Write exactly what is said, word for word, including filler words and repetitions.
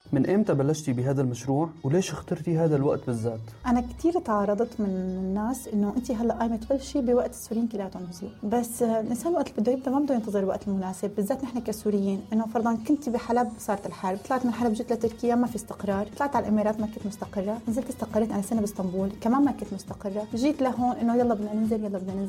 من إمتى بلشتي بهذا المشروع وليش اخترتي هذا الوقت بالذات؟ أنا كتير تعرضت من الناس إنه أنت هلا قايمة تبلشي بوقت السوريين كلياتهم نزلوا، بس الإنسان وقت اللي بده يبدأ ما بده ينتظر الوقت المناسب، بالذات نحن كسوريين. إنه فرضاً كنت بحلب صارت الحرب، طلعت من حلب جيت لتركيا ما في استقرار، طلعت على الإمارات ما كنت مستقرة، نزلت استقريت أنا سنة باسطنبول كمان ما كنت مستقرة، جيت لهون إنه يلا بدنا ننزل يلا بدنا ننزل